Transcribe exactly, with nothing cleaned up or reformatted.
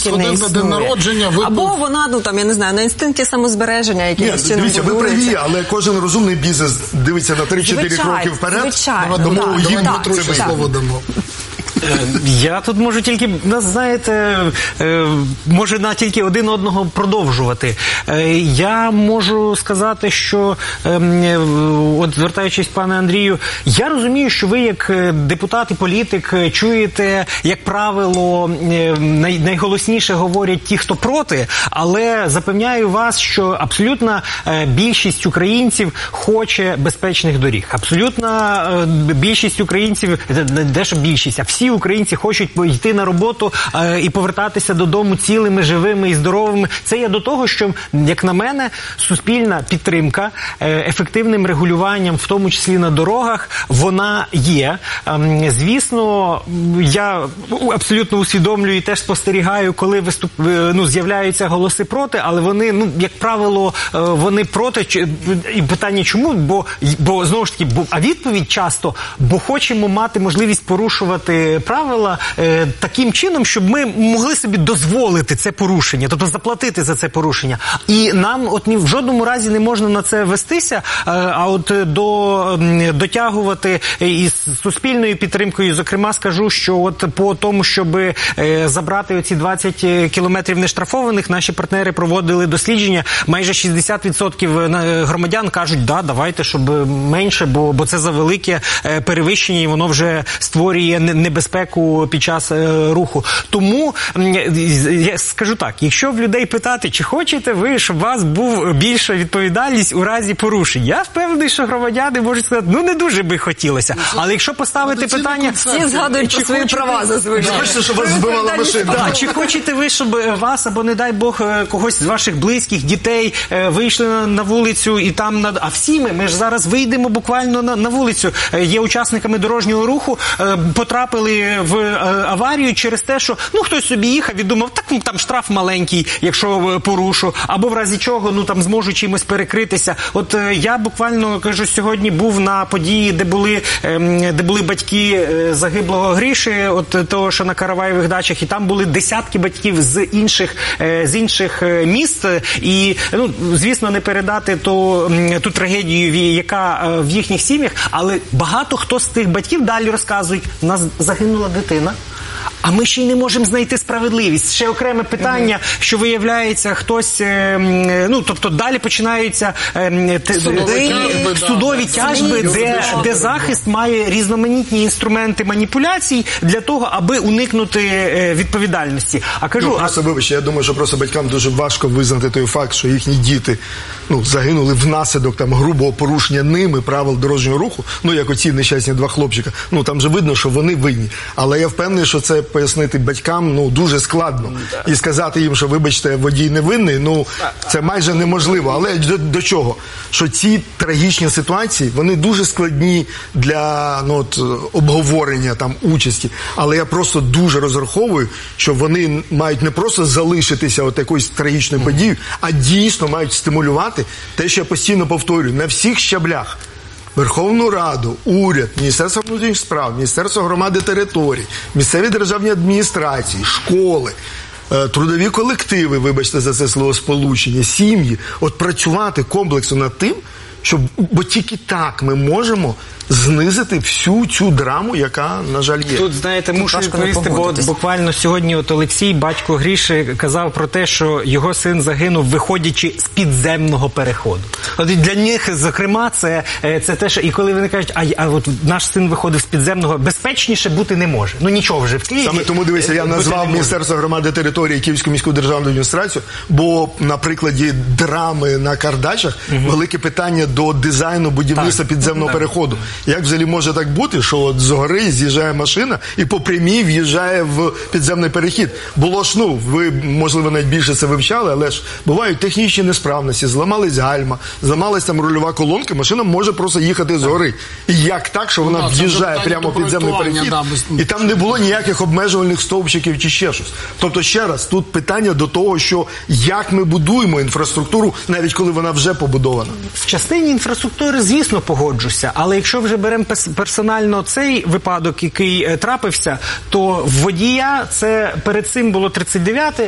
не існує. ходив на день народження, випив... Або вона, ну там, я не знаю, на інстинкті самозбереження, які Ні, постійно дивіться, ви будуються. праві, але кожен розумний бізнес дивиться на три-чотири кроки вперед. Звичайно, тому так, їм так, це так, так. слово дамо. Я тут можу тільки, знаєте, може на тільки один одного продовжувати. Я можу сказати, що, от звертаючись, пане Андрію, я розумію, що ви як депутат і політик чуєте, як правило, найголосніше говорять ті, хто проти, але запевняю вас, що абсолютна більшість українців хоче безпечних доріг. Абсолютна більшість українців, де що більшість, а всі українці хочуть йти на роботу е, і повертатися додому цілими, живими і здоровими. Це є до того, що, як на мене, суспільна підтримка е, ефективним регулюванням, в тому числі на дорогах, вона є. Е, звісно, я абсолютно усвідомлюю і теж спостерігаю, коли виступ, ну, з'являються голоси проти, але вони, ну, як правило, е, вони проти. І питання чому? Бо, бо знову ж таки, бо, а відповідь часто, бо хочемо мати можливість порушувати правила е, таким чином, щоб ми могли собі дозволити це порушення, тобто заплатити за це порушення. І нам от ні в жодному разі не можна на це вестися, е, а от до, дотягувати із суспільною підтримкою. Зокрема, скажу, що от по тому, щоб е, забрати оці двадцять кілометрів нештрафованих, наші партнери проводили дослідження, майже шістдесят відсотків громадян кажуть, да, давайте, щоб менше, бо, бо це за велике е, перевищення, і воно вже створює небезпеку під час е, руху. Тому, я скажу так, якщо в людей питати, чи хочете ви, щоб у вас був більша відповідальність у разі порушень, я впевнений, що громадяни можуть сказати, ну не дуже би хотілося. Але якщо поставити питання... Всі згадують про свої права зазвичай. Чи хочете, щоб вас збивала машина? Да, чи хочете ви, щоб вас, або, не дай Бог, когось з ваших близьких, дітей, вийшли на, на вулицю і там... На... А всі ми, ми ж зараз вийдемо буквально на, на вулицю. Є учасниками дорожнього руху, потрапили в аварію через те, що, ну, хтось собі їхав і думав, так, ну, там штраф маленький, якщо порушу, або в разі чого, ну, там, зможу чимось перекритися. От я буквально, кажу, сьогодні був на події, де були, де були батьки загиблого Гріші, от того, що на Караваєвих дачах, і там були десятки батьків з інших, з інших міст, і, ну, звісно, не передати ту, ту трагедію, яка в їхніх сім'ях, але багато хто з тих батьків далі розказують, у нас загинула дитина, а ми ще й не можемо знайти справедливість. Ще окреме питання, mm-hmm. що виявляється хтось, е, ну, тобто далі починаються е, те, судові, тяжби, судові да, тяжби, да, де, де захист має різноманітні інструменти маніпуляцій для того, аби уникнути е, відповідальності. А кажу, ну, просто, вибачте, я думаю, що просто батькам дуже важко визнати той факт, що їхні діти, ну, загинули внаслідок там грубого порушення ними правил дорожнього руху, ну, як оці нещасні два хлопчика. Ну, там же видно, що вони винні. Але я впевнений, що це пояснити батькам, ну, дуже складно. І сказати їм, що, вибачте, водій не винний, ну, це майже неможливо. Але до, до чого? Що ці трагічні ситуації, вони дуже складні для, ну, от, обговорення, там, участі. Але я просто дуже розраховую, що вони мають не просто залишитися от якоюсь трагічною подією, а дійсно мають стимулювати те, що я постійно повторюю, на всіх щаблях. Верховну Раду, уряд, Міністерство внутрішніх справ, Міністерство громади територій, місцеві державні адміністрації, школи, трудові колективи, вибачте за це словосполучення, сім'ї, от працювати комплексно над тим, щоб, бо тільки так ми можемо знизити всю цю драму, яка, на жаль, є. Тут, знаєте, мушу відповісти, бо буквально сьогодні от Олексій, батько Гріші, казав про те, що його син загинув, виходячи з підземного переходу. От для них, зокрема, це, це те, що... І коли вони кажуть, а, а от наш син виходив з підземного, безпечніше бути не може. Ну, нічого вже в Києві. Саме тому, дивися, я назвав Міністерство громади території, Київську міську державну адміністрацію, бо на прикладі драми на Кардачах угу. велике питання до дизайну будівництва так. підземного так. переходу. Як взагалі може так бути, що от з гори з'їжджає машина і по прямій в'їжджає в підземний перехід? Було ж, ну, ви, можливо, навіть більше це вивчали, але ж бувають технічні несправності, зламались гальма, зламалась там рульова колонка, машина може просто їхати з гори. І як так, що вона в'їжджає прямо в підземний перехід, да, без... і там не було ніяких обмежувальних стовпчиків чи ще щось. Тобто, ще раз, тут питання до того, що як ми будуємо інфраструктуру, навіть коли вона вже побудована. В частині інфраструктури, звісно, погоджуся, але якщо вже беремо персонально цей випадок, який трапився, то в водія це перед цим було тридцять дев'яте